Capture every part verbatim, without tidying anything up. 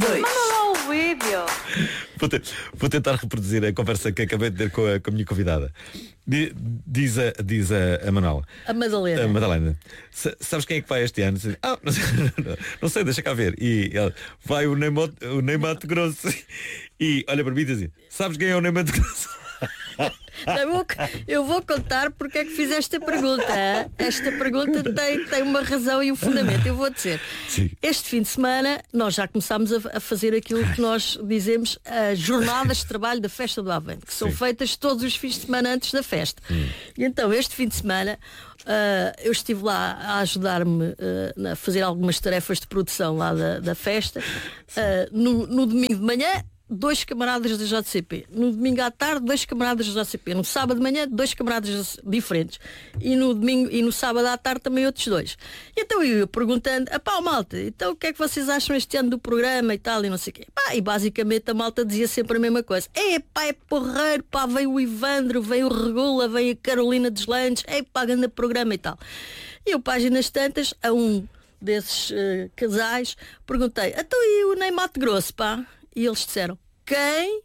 dois. Manda lá o vídeo. Vou, te- vou tentar reproduzir a conversa que acabei de ter com a, com a minha convidada. Di- Diz a, diz a, a Manuela. A Madalena. A Madalena. Sa- Sabes quem é que vai este ano? Ah, não sei, não sei, deixa cá ver. E ela, vai o Ney Mo- o Ney Mato Grosso. E olha para mim e diz assim, sabes quem é o Ney Mato Grosso? Eu vou, eu vou contar porque é que fiz esta pergunta. Hein? Esta pergunta tem, tem uma razão e um fundamento. Eu vou dizer. Sim. Este fim de semana nós já começámos a, a fazer aquilo que nós dizemos as jornadas de trabalho da Festa do Avante, que são Sim. feitas todos os fins de semana antes da festa. Hum. E então este fim de semana uh, eu estive lá a ajudar-me uh, a fazer algumas tarefas de produção lá da, da festa. Uh, no, no domingo de manhã dois camaradas da J C P. No domingo à tarde, dois camaradas da J C P. No sábado de manhã, dois camaradas diferentes. E no domingo e no sábado à tarde também outros dois. E então eu ia perguntando, a pá, malta, então o que é que vocês acham este ano do programa e tal, e não sei o quê. Pá, e basicamente a malta dizia sempre a mesma coisa. É pá, é porreiro, pá, veio o Ivandro, veio o Regula, veio a Carolina Deslandes, é pá, grande programa e tal. E eu, páginas tantas, a um desses uh, casais, perguntei, então e o Ney Mato Grosso, pá? E eles disseram, quem?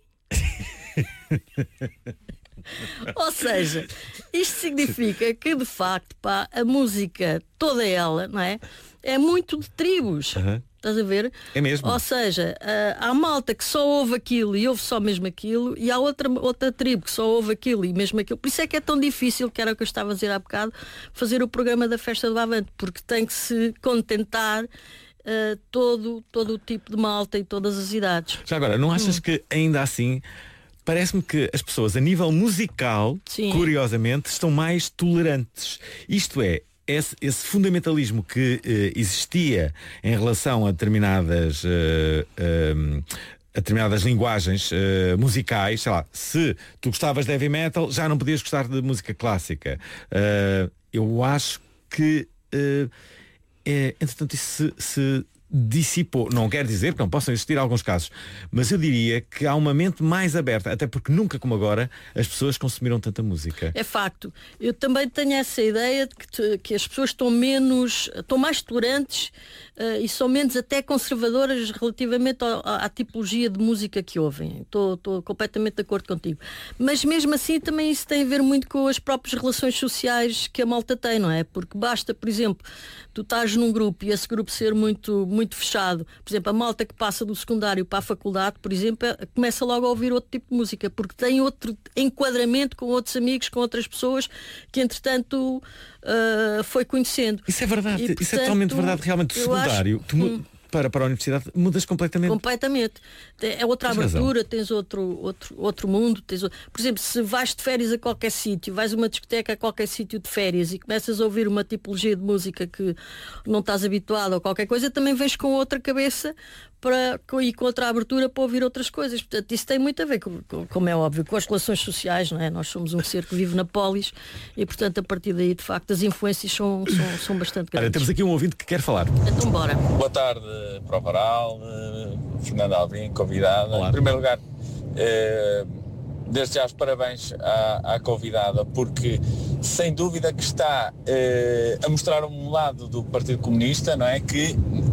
Ou seja, isto significa que de facto, pá, a música, toda ela, não é? É muito de tribos. Uhum. Estás a ver? É mesmo. Ou seja, há malta que só ouve aquilo e ouve só mesmo aquilo, e há outra, outra tribo que só ouve aquilo e mesmo aquilo. Por isso é que é tão difícil, que era o que eu estava a dizer há bocado, fazer o programa da Festa do Avante, porque tem que se contentar Uh, todo, todo o tipo de malta e todas as idades. Já agora, não achas hum. que ainda assim parece-me que as pessoas a nível musical, Sim. curiosamente, estão mais tolerantes? Isto é, esse, esse fundamentalismo que uh, existia em relação a determinadas uh, um, a determinadas linguagens uh, musicais, sei lá, se tu gostavas de heavy metal, já não podias gostar de música clássica. Uh, eu acho que uh, É, entretanto, isso se, se dissipou. Não quer dizer que não possam existir alguns casos, mas eu diria que há uma mente mais aberta, até porque nunca como agora as pessoas consumiram tanta música. É facto. Eu também tenho essa ideia de que, te, que as pessoas estão menos, estão mais tolerantes uh, e são menos até conservadoras relativamente ao, à, à tipologia de música que ouvem. Estou, estou completamente de acordo contigo. Mas mesmo assim também isso tem a ver muito com as próprias relações sociais que a malta tem, não é? Porque basta, por exemplo, tu estás num grupo e esse grupo ser muito, muito fechado. Por exemplo, a malta que passa do secundário para a faculdade, por exemplo, começa logo a ouvir outro tipo de música, porque tem outro enquadramento com outros amigos, com outras pessoas que, entretanto, uh, foi conhecendo. Isso é verdade, E, isso portanto, é totalmente verdade. Realmente, o eu secundário, acho- tu mu- Hum. para, para a universidade, mudas completamente. Completamente. É outra Tens abertura, tens outro, outro, outro mundo. Tens outro... Por exemplo, se vais de férias a qualquer sítio, vais a uma discoteca a qualquer sítio de férias e começas a ouvir uma tipologia de música que não estás habituado ou qualquer coisa, também vens com outra cabeça para, com, e com outra abertura para ouvir outras coisas. Portanto, isso tem muito a ver, com, com, como é óbvio, com as relações sociais, não é? Nós somos um ser que vive na polis e, portanto, a partir daí, de facto, as influências são, são, são bastante Olha, grandes. temos aqui um ouvinte que quer falar. Então, bora. Boa tarde para o Varal, eh, Fernando Alvim, convidada. Olá. Em primeiro lugar, eh, desde já os parabéns à, à convidada, porque sem dúvida que está eh, a mostrar um lado do Partido Comunista, não é? Que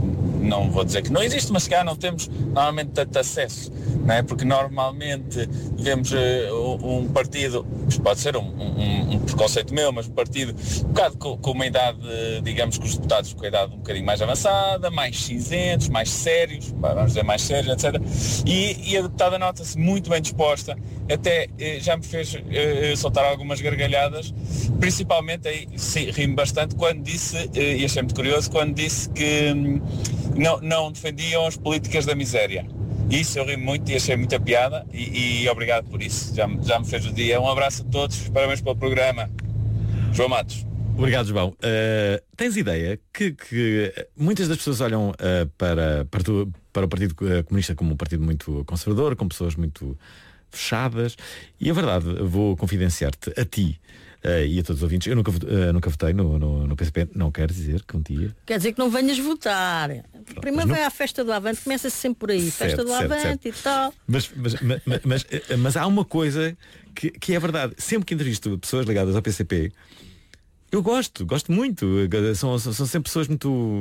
não vou dizer que não existe, mas cá não temos normalmente tanto acesso, não é? Porque normalmente vemos uh, um partido, isto pode ser um, um, um preconceito meu, mas um partido um bocado com, com uma idade, digamos que os deputados com a idade um bocadinho mais avançada, mais cinzentos, mais sérios, vamos dizer mais sérios, etcétera. E, e a deputada nota-se muito bem disposta, até uh, já me fez uh, soltar algumas gargalhadas, principalmente aí, sim, rimo bastante, quando disse, uh, e achei muito curioso, quando disse que um, Não, não defendiam as políticas da miséria. Isso eu ri muito e achei muita piada e, e obrigado por isso, já, já me fez o dia. Um abraço a todos, parabéns pelo programa. João Matos. Obrigado, João. Uh, tens ideia que, que muitas das pessoas olham uh, para, para, tu, para o Partido Comunista como um partido muito conservador, com pessoas muito fechadas, e a verdade, vou confidenciar-te a ti Uh, e a todos os ouvintes, eu nunca, uh, nunca votei no, no, no P C P, não quer dizer que um dia. Quer dizer que não venhas votar. Primeiro não... vai à festa do Avante, começa-se sempre por aí. Certo, festa do certo, Avante certo. e tal. Mas, mas, mas, mas, mas há uma coisa que, que é verdade. Sempre que entrevisto pessoas ligadas ao P C P, eu gosto, gosto muito. São, são sempre pessoas muito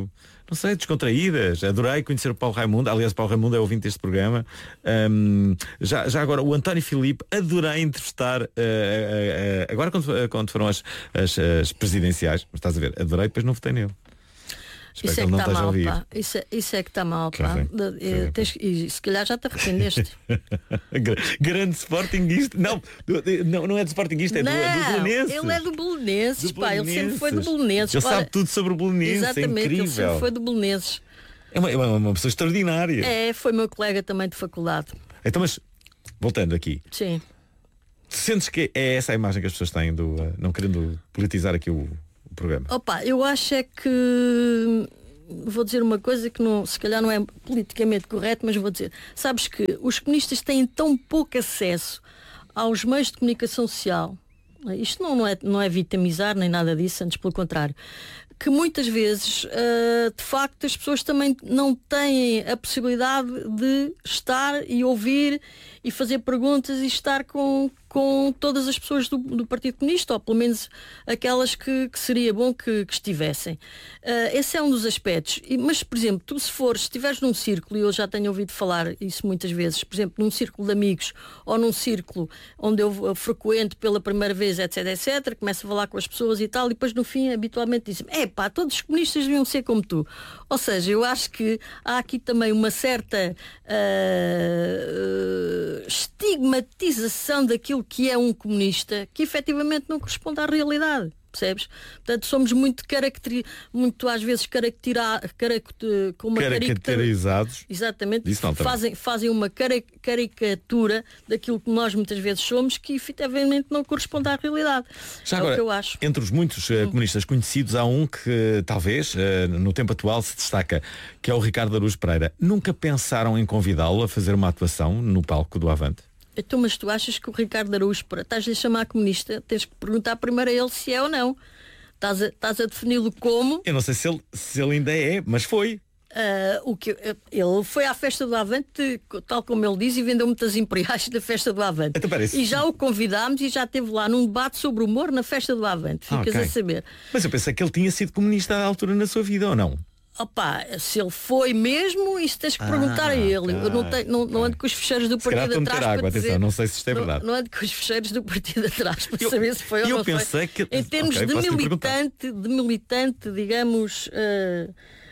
não sei, descontraídas. Adorei conhecer o Paulo Raimundo. Aliás, o Paulo Raimundo é ouvinte deste programa. Um, já, já agora, o António Filipe, adorei entrevistar uh, uh, uh, agora quando, quando foram as, as, as presidenciais. Mas estás a ver, adorei, depois não votei nele. Espero Isso é que que ele está não mal, esteja a pá. Isso é, isso é que está mal, Que pá. horror. De- Que horror. tens- E se calhar já te arrependeste. Gra- Grande Sportingista. Não, do- não, não é de Sportingista, é do, do Não, Belenenses. ele é do Belenenses, Do pá. Ele sempre foi do Belenenses. Belenenses. Ele Ora, sabe tudo sobre o Belenenses, é exatamente, ele sempre incrível. foi do Belenenses. É uma, é uma, uma pessoa extraordinária. É, foi meu colega também de faculdade. Então, mas, voltando aqui, Sim. sentes que é essa a imagem que as pessoas têm do, uh, não querendo politizar aqui o, o programa? Opa, eu acho é que vou dizer uma coisa que não, se calhar não é politicamente correto, mas vou dizer. Sabes que os comunistas têm tão pouco acesso aos meios de comunicação social. Isto não, não, é, não é vitimizar nem nada disso, antes pelo contrário. Que muitas vezes, uh, de facto, as pessoas também não têm a possibilidade de estar e ouvir e fazer perguntas e estar com, com todas as pessoas do, do Partido Comunista, ou pelo menos aquelas que, que seria bom que, que estivessem. Uh, esse é um dos aspectos. E, mas, por exemplo, tu se fores, se estiveres num círculo, e eu já tenho ouvido falar isso muitas vezes, por exemplo, num círculo de amigos ou num círculo onde eu uh, frequento pela primeira vez, etc, etc, começo a falar com as pessoas e tal, e depois no fim habitualmente dizem, é pá, todos os comunistas deviam ser como tu. Ou seja, eu acho que há aqui também uma certa uh, uh, estigmatização daquilo que é um comunista que efetivamente não corresponde à realidade. Percebes? Portanto, somos muito caracteri... muito às vezes caractera... Caract... com uma Caracterizados. Exatamente. Isso não, também. Fazem, fazem uma cara... caricatura daquilo que nós muitas vezes somos que efetivamente não corresponde à realidade. Já é agora, o que eu acho. entre os muitos uh, comunistas conhecidos, há um que talvez, uh, no tempo atual, se destaca, que é o Ricardo Araújo Pereira. Nunca pensaram em convidá-lo a fazer uma atuação no palco do Avante? Então, mas tu achas que o Ricardo Araújo, estás-lhe a chamar comunista, tens que perguntar primeiro a ele se é ou não. Estás a, estás a defini-lo como... Eu não sei se ele, se ele ainda é, mas foi. Uh, o que, uh, ele foi à festa do Avante, tal como ele diz, e vendeu muitas imperiais da festa do Avante. Então, parece... E já o convidámos e já esteve lá num debate sobre humor na festa do Avante. Ficas Ah, okay. a saber. Mas eu pensei que ele tinha sido comunista à altura na sua vida, ou não? Opa, se ele foi mesmo, isso tens que perguntar Ah, a ele. ok, Eu não, tenho, não, não ando com os fecheiros do Se calhar partido estou a atrás meter água, para atenção, dizer, não sei se isto é verdade. Não, não ando com os fecheiros do partido atrás para Eu- saber se foi ou eu não pensei foi. que- Em termos Ok, de posso lhe perguntar. militante, de militante, digamos, uh,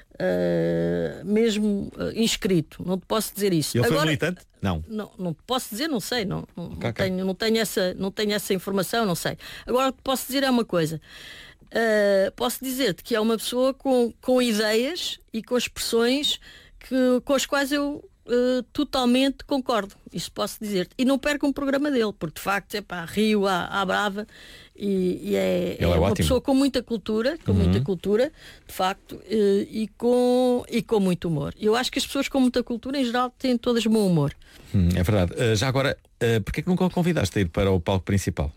uh, mesmo uh, inscrito. Não te posso dizer isso. Ele foi Agora, militante? Não. Não, não te posso dizer, não sei, não, não, não ok. tenho, não, tenho essa, não tenho essa informação, não sei. Agora o que posso dizer é uma coisa. Uh, posso dizer-te que é uma pessoa com, com ideias e com expressões que, com as quais eu uh, totalmente concordo. Isso posso dizer-te. E não perco um programa dele, porque de facto é pá, rio à, à brava e, e é, Ele é é uma ótimo. pessoa com muita cultura, com Uhum. muita cultura, de facto, uh, e, com, e com muito humor. Eu acho que as pessoas com muita cultura em geral têm todas bom humor. Hum, é verdade. Uh, já agora, uh, porquê é que nunca o convidaste a ir para o palco principal?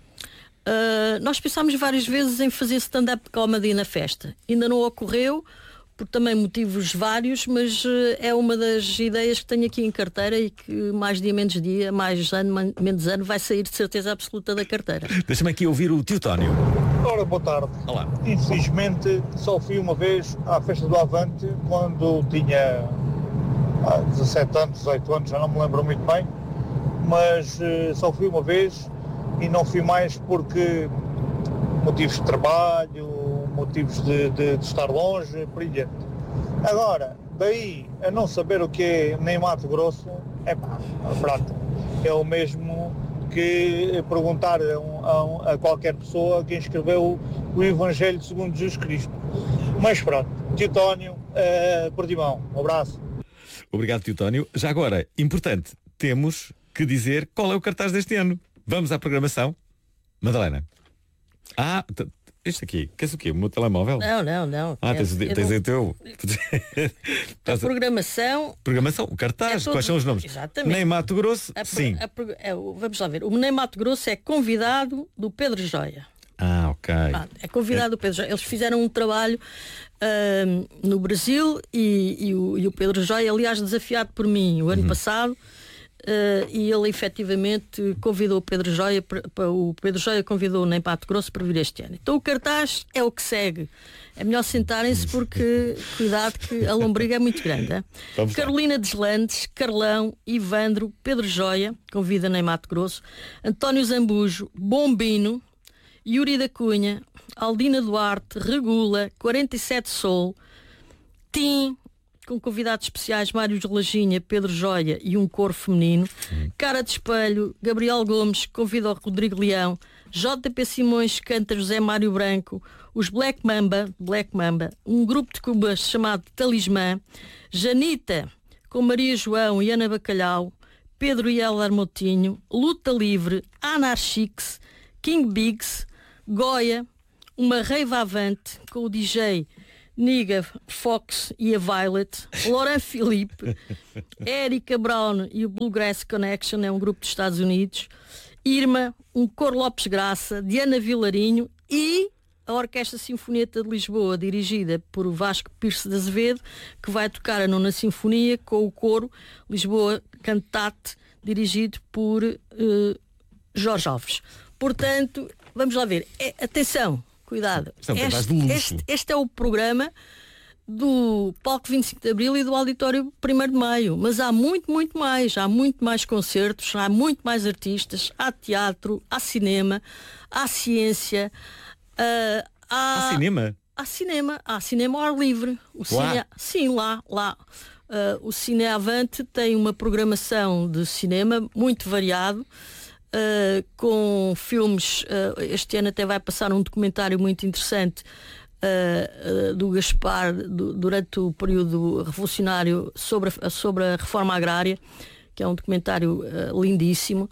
Uh, nós pensámos várias vezes em fazer stand-up comedy na festa. Ainda não ocorreu, por também motivos vários, mas uh, é uma das ideias que tenho aqui em carteira e que mais dia menos dia, mais ano man- menos ano, vai sair de certeza absoluta da carteira. Deixa-me aqui ouvir o tio Tónio. Ora, boa tarde. Olá. Infelizmente só fui uma vez à festa do Avante quando tinha ah, dezassete anos, dezoito anos, já não me lembro muito bem, mas eh, só fui uma vez e não fui mais porque motivos de trabalho, motivos de, de, de estar longe, por aí diante. Agora, daí a não saber o que é nem Mato Grosso, é pá, pronto, é o mesmo que perguntar a, um, a, um, a qualquer pessoa quem escreveu o Evangelho segundo Jesus Cristo. Mas pronto, tio Tónio, uh, Portimão, um abraço. Obrigado, tio Tónio. Já agora, importante, temos que dizer qual é o cartaz deste ano. Vamos à programação. Madalena. Ah, t- este aqui. Queres o quê? O meu telemóvel? Não, não, não. Ah, É- tens, o de- eu tens não- o teu. A Estás a- programação. Programação, o cartaz, É todo- quais são os nomes? Exatamente. Nem Mato Grosso, a pro- sim. a pro- é o- vamos lá ver. O Ney Mato Grosso é convidado do Pedro Joia. Ah, ok. Ah, é convidado do Pedro Joia. Eles fizeram um trabalho ahm, no Brasil e, e o, e o Pedro Joia, aliás, desafiado por mim o ano Uhum. passado, uh, e ele efetivamente convidou o Pedro Joia, o Pedro Joia convidou-o em Mato Grosso para vir este ano. Então o cartaz é o que segue. É melhor sentarem-se porque, cuidado que a lombriga é muito grande. Hein? Carolina Deslandes, Carlão, Ivandro, Pedro Joia, convida em Mato Grosso, António Zambujo, Bombino, Yuri da Cunha, Aldina Duarte, Regula, quarenta e sete Sol, Tim, com convidados especiais Mário Georginha, Pedro Joia e um coro feminino, Cara de Espelho, Gabriel Gomes, convida o Rodrigo Leão, J P Simões, canta José Mário Branco, os Black Mamba, Black Mamba, um grupo de cubas chamado Talismã, Janita, com Maria João e Ana Bacalhau, Pedro e Elar Motinho, Luta Livre, Anarchix, King Biggs, Goya, uma rave avante com o D J Niga Fox e a Violet, Laurent Philippe, Erika Brown e o Bluegrass Connection, é um grupo dos Estados Unidos, Irma, um coro Lopes Graça, Diana Vilarinho e a Orquestra Sinfonieta de Lisboa, dirigida por Vasco Pirce de Azevedo, que vai tocar a Nona Sinfonia com o coro Lisboa Cantate, dirigido por uh, Jorge Alves. Portanto, vamos lá ver. É, atenção, cuidado. Este, este, este é o programa do Palco vinte e cinco de Abril e do Auditório primeiro de Maio. Mas há muito, muito mais. Há muito mais concertos, há muito mais artistas, há teatro, há cinema, há ciência, uh, há... Há cinema? Há cinema, há cinema ao ar livre. O cine... Sim, lá, lá. Uh, o Cine Avante tem uma programação de cinema muito variado. Uh, com filmes, uh, este ano até vai passar um documentário muito interessante uh, uh, do Gaspar do, durante o período revolucionário sobre a, sobre a reforma agrária, que é um documentário uh, lindíssimo,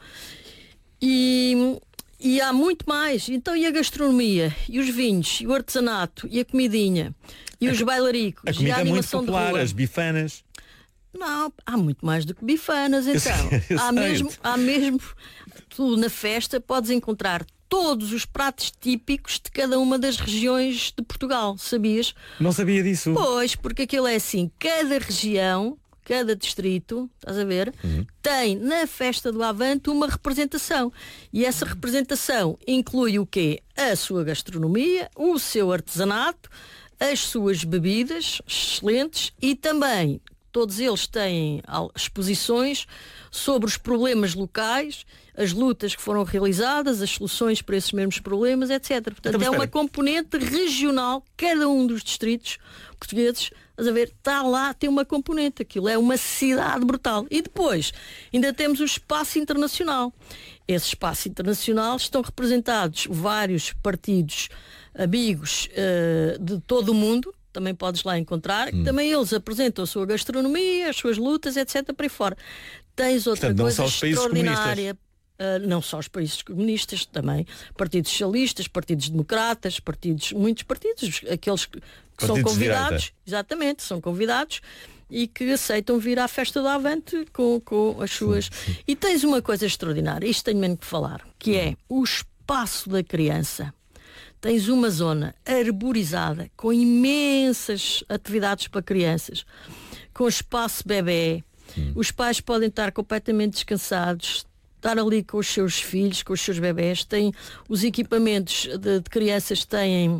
e, e há muito mais. Então, e a gastronomia, e os vinhos, e o artesanato, e a comidinha, e os bailaricos, a comida e a é muito animação popular, de rua. as bifanas. Não, há muito mais do que bifanas, então. Eu há, sei. mesmo, há mesmo, tu na festa podes encontrar todos os pratos típicos de cada uma das regiões de Portugal, sabias? Não sabia disso. Pois, porque aquilo é assim, cada região, cada distrito, estás a ver, uhum. tem na Festa do Avante uma representação. E essa representação inclui o quê? A sua gastronomia, o seu artesanato, as suas bebidas excelentes e também... Todos eles têm exposições sobre os problemas locais, as lutas que foram realizadas, as soluções para esses mesmos problemas, etcétera. Portanto, então, é uma componente regional, cada um dos distritos portugueses, estás a ver, está lá, tem uma componente, aquilo é uma cidade brutal. E depois, ainda temos o espaço internacional. Esse espaço internacional estão representados vários partidos amigos uh, de todo o mundo, também podes lá encontrar, hum. também eles apresentam a sua gastronomia, as suas lutas, etcétera para aí fora. Tens outra Portanto, coisa não só os países extraordinária, uh, não só os países comunistas, também partidos socialistas, partidos democratas, partidos, muitos partidos, aqueles que, que são convidados, exatamente, são convidados e que aceitam vir à Festa do Avante com, com as suas... Sim, sim. E tens uma coisa extraordinária, isto tenho mesmo que falar, que é o espaço da criança. Tens uma zona arborizada com imensas atividades para crianças, com espaço bebê. Hum. Os pais podem estar completamente descansados, estar ali com os seus filhos, com os seus bebés. Tem os equipamentos de, de crianças, têm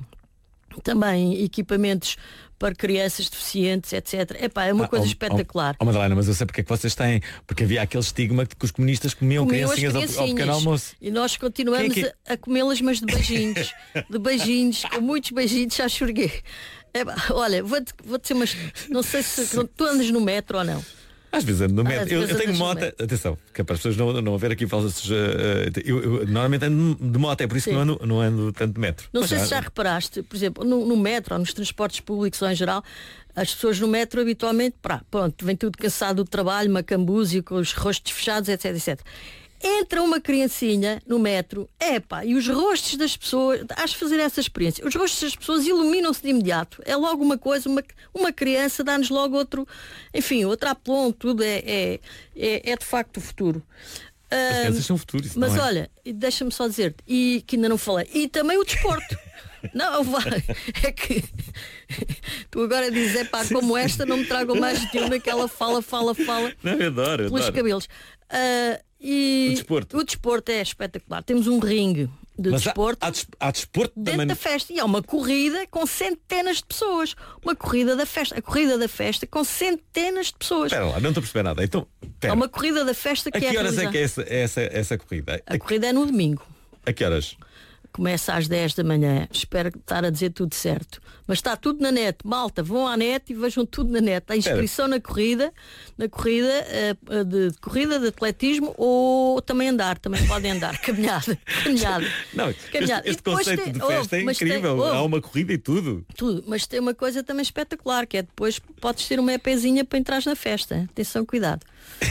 também equipamentos para crianças deficientes, etcétera. Epá, é uma ah, coisa oh, espetacular. Oh, oh, Madalena, mas eu sei porque é que vocês têm, porque havia aquele estigma que os comunistas comiam, comiam criancinhas ao, ao pequeno almoço. E nós continuamos é que... a, a comê-las, mas de beijinhos. de beijinhos, com muitos beijinhos, já chorguei. Epá, olha, vou-te vou dizer, mas não sei se tu andas no metro ou não. Às vezes ando no metro. Ah, eu, eu tenho moto. Atenção, que é para as pessoas não, não haver aqui falsas. Uh, eu, eu normalmente ando de moto, é por isso Sim. que não ando, não ando tanto de metro. Não Mas sei já, se já reparaste, por exemplo, no, no metro ou nos transportes públicos ou em geral, as pessoas no metro habitualmente, pá, pronto, vem tudo cansado do trabalho, macambúzio, com os rostos fechados, etc, etcétera. Entra uma criancinha no metro, epá, e os rostos das pessoas, has de fazer essa experiência, os rostos das pessoas iluminam-se de imediato. É logo uma coisa, uma, uma criança dá-nos logo outro, enfim, outro aplom, tudo é, é, é, é de facto o futuro. As crianças são o futuro, isso Mas não é? Olha, deixa-me só dizer-te, e que ainda não falei, e também o desporto. Não, vai. É que tu agora dizes, é pá, como esta, não me tragam mais de uma que ela fala, fala, fala. Não, eu adoro, eu pelos adoro. cabelos. Uh, e O desporto. o desporto é espetacular. Temos um ringue de Mas há, desporto há, des- há desporto dentro também. da festa, e há uma corrida com centenas de pessoas. Uma corrida da festa. A corrida da festa com centenas de pessoas. Espera lá, não estou a perceber nada. Então, Há pera. uma corrida da festa que A que é horas é realizada- que é essa, essa, essa corrida? A corrida é no domingo. A que horas? Começa às dez da manhã. Espero estar a dizer tudo certo. Mas está tudo na net. Malta, vão à net e vejam tudo na net. A inscrição na corrida, na corrida eh, de, de corrida de atletismo ou também andar. Também podem andar. Caminhada. Caminhada. Não, este, Caminhada. E este depois conceito tem- de festa ouve, é mas tem- incrível. ouve. Há uma corrida e tudo. Tudo. Mas tem uma coisa também espetacular, que é depois podes ter uma EPzinha para entrar na festa. Atenção, cuidado.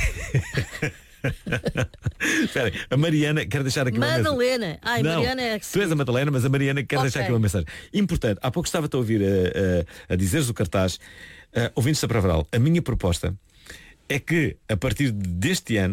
Espera aí, a Mariana quer deixar aqui uma mensagem. Madalena. Ai, Não, Mariana é que tu és a Madalena, mas a Mariana quer Ok. deixar aqui uma mensagem importante. Há pouco estava-te a ouvir a, a, a dizeres o cartaz, uh, ouvindo-se a Pravaral. A minha proposta é que a partir deste ano